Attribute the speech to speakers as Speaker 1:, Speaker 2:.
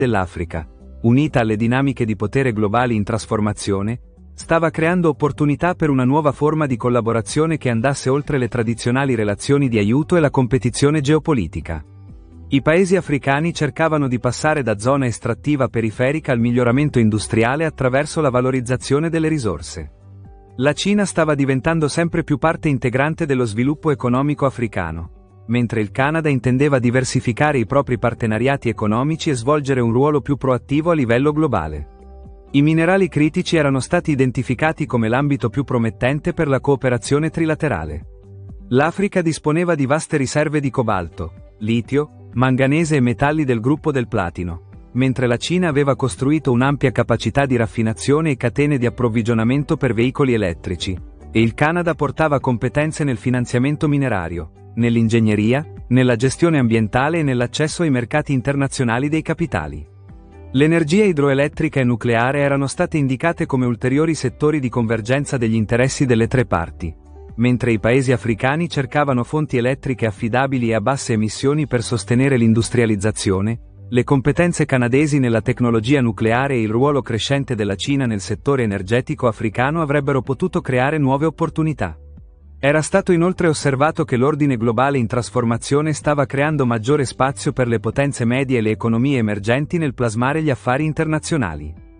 Speaker 1: dell'Africa, unita alle dinamiche di potere globali in trasformazione, stava creando opportunità per una nuova forma di collaborazione che andasse oltre le tradizionali relazioni di aiuto e la competizione geopolitica. I paesi africani cercavano di passare da zona estrattiva periferica al miglioramento industriale attraverso la valorizzazione delle risorse. La Cina stava diventando sempre più parte integrante dello sviluppo economico africano, mentre il Canada intendeva diversificare i propri partenariati economici e svolgere un ruolo più proattivo a livello globale. I minerali critici erano stati identificati come l'ambito più promettente per la cooperazione trilaterale. L'Africa disponeva di vaste riserve di cobalto, litio, manganese e metalli del gruppo del platino, mentre la Cina aveva costruito un'ampia capacità di raffinazione e catene di approvvigionamento per veicoli elettrici, e il Canada portava competenze nel finanziamento minerario, nell'ingegneria, nella gestione ambientale e nell'accesso ai mercati internazionali dei capitali. L'energia idroelettrica e nucleare erano state indicate come ulteriori settori di convergenza degli interessi delle tre parti, mentre i paesi africani cercavano fonti elettriche affidabili e a basse emissioni per sostenere l'industrializzazione. Le competenze canadesi nella tecnologia nucleare e il ruolo crescente della Cina nel settore energetico africano avrebbero potuto creare nuove opportunità. Era stato inoltre osservato che l'ordine globale in trasformazione stava creando maggiore spazio per le potenze medie e le economie emergenti nel plasmare gli affari internazionali.